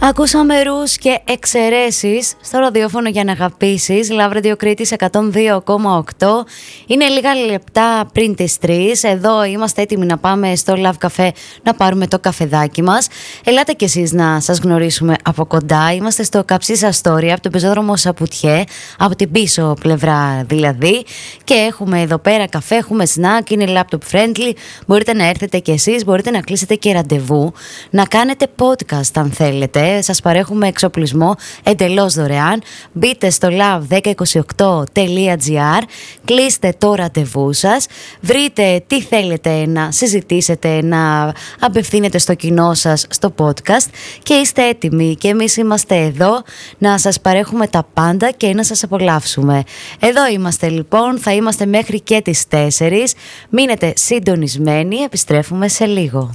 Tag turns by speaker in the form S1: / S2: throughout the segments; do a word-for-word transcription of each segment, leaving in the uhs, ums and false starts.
S1: Ακούσαμε ρους και εξαιρέσεις στο ραδιόφωνο για να αγαπήσεις. Love Radio Κρήτης εκατόν δύο κόμμα οκτώ. Είναι λίγα λεπτά πριν τις τρεις. Εδώ είμαστε έτοιμοι να πάμε στο Love Café να πάρουμε το καφεδάκι μας. Ελάτε κι εσείς να σας γνωρίσουμε από κοντά. Είμαστε στο Καψίσα Story, από το πεζόδρομο Σαπουτιέ, από την πίσω πλευρά δηλαδή. Και έχουμε εδώ πέρα καφέ, έχουμε snack, είναι laptop friendly. Μπορείτε να έρθετε κι εσείς, μπορείτε να κλείσετε και ραντεβού, να κάνετε podcast αν θέλετε. Σας παρέχουμε εξοπλισμό εντελώς δωρεάν. Μπείτε στο love δέκα είκοσι οκτώ τελεία τζι άρ, κλείστε το ραντεβού σας, βρείτε τι θέλετε να συζητήσετε, να απευθύνετε στο κοινό σας στο podcast και είστε έτοιμοι. Και εμείς είμαστε εδώ να σας παρέχουμε τα πάντα και να σας απολαύσουμε. Εδώ είμαστε λοιπόν, θα είμαστε μέχρι και τις τέσσερις. Μείνετε συντονισμένοι, επιστρέφουμε σε λίγο.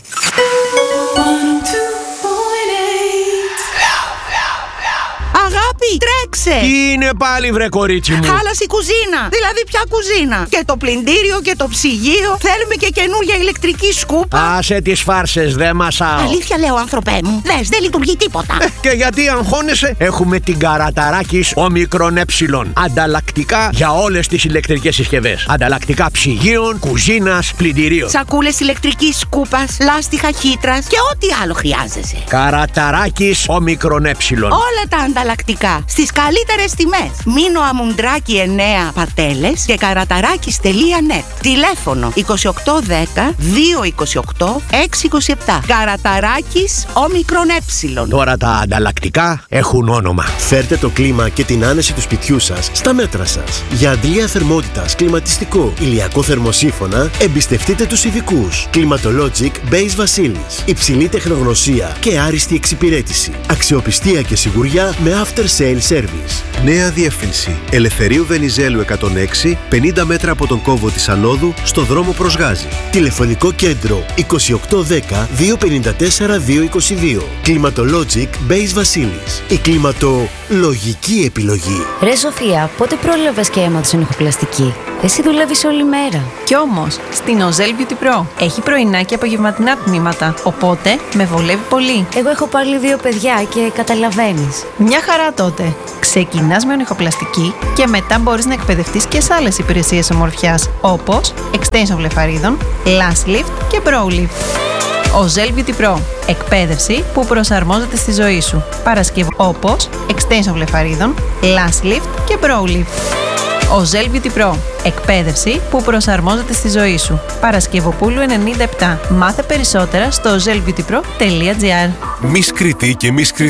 S2: Αγάπη, τρέξε!
S3: Τι είναι πάλι βρε κορίτσι μου?
S2: Χάλασε η κουζίνα. Δηλαδή ποια κουζίνα? Και το πλυντήριο και το ψυγείο. Θέλουμε και καινούργια ηλεκτρική σκούπα.
S3: Άσε τις φάρσες, δεν μασάω.
S2: Αλήθεια λέω, άνθρωπέ μου. Δες, δεν λειτουργεί τίποτα.
S3: Ε, και γιατί αγχώνεσαι? Έχουμε την Καραταράκης Όμικρον Ε. Ανταλλακτικά για όλες τις ηλεκτρικές συσκευές. Ανταλλακτικά ψυγείων, κουζίνας, πλυντηρίων.
S2: Σακούλες ηλεκτρικής σκούπας, λάστιχα χύτρας και ό,τι άλλο χρειάζεσαι.
S3: Καραταράκης Όμικρον Ε.
S2: Όλα τα ανταλλακτικά στις καλύτερες τιμές. Μήνο Αμουντράκη εννέα Παρτέλες και καραταράκης τελεία νετ. Τηλέφωνο είκοσι οκτώ δέκα δύο είκοσι οκτώ έξι είκοσι επτά. Καραταράκης Όμικρον Ε.
S3: Τώρα τα ανταλλακτικά έχουν όνομα.
S4: Φέρτε το κλίμα και την άνεση του σπιτιού σας στα μέτρα σας. Για αντλία θερμότητας, κλιματιστικό, ηλιακό θερμοσύφωνα, εμπιστευτείτε τους ειδικούς. Climatologic Base Βασίλης. Υψηλή τεχνογνωσία και άριστη εξυπηρέτηση. Αξιοπιστία και σιγουριά με after sale service.
S5: Νέα διεύθυνση. Ελευθερίου Βενιζέλου εκατόν έξι, πενήντα μέτρα από τον κόμβο της Ανόδου, στο δρόμο προς Γάζη.
S4: Τηλεφωνικό κέντρο είκοσι οκτώ δέκα δύο πενήντα τέσσερα δύο είκοσι δύο. Climatologic Base Βασίλης. Η κλιματολογική επιλογή.
S1: Ρε Σοφία, πότε πρόλαβες και αίματος ενοχοπλαστική? Εσύ δουλεύεις όλη μέρα.
S6: Κι όμως, στην Οζέλ Beauty Pro έχει πρωινά και απογευματινά τμήματα, οπότε με βολεύει πολύ.
S1: Εγώ έχω πάλι δύο παιδιά και καταλαβαίνεις.
S6: Μια χαρά τότε. Ξεκινάς με ονειχοπλαστική και μετά μπορείς να εκπαιδευτείς και σε άλλες υπηρεσίες ομορφιάς, όπως extension βλεφαρίδων, lash lift και brow lift. Οζέλ Beauty Pro. Εκπαίδευση που προσαρμόζεται στη ζωή σου. Παρασκευή όπως extension βλεφαρίδων, lash lift και brow lift. Οζέλ Beauty Pro. Εκπαίδευση που προσαρμόζεται στη ζωή σου. Παρασκευοπούλου ενενήντα επτά. Μάθε περισσότερα στο οζέλ μπιούτι προ τελεία τζι άρ.
S5: Μη Κρήτη και Μη